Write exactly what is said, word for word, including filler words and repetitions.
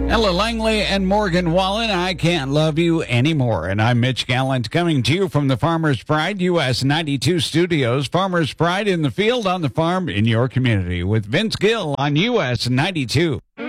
Ella Langley and Morgan Wallen, I Can't Love You Anymore. And I'm Mitch Gallant, coming to you from the Farmers Pride U S ninety-two studios. Farmers Pride in the field, on the farm, in your community, with Vince Gill on U S ninety-two.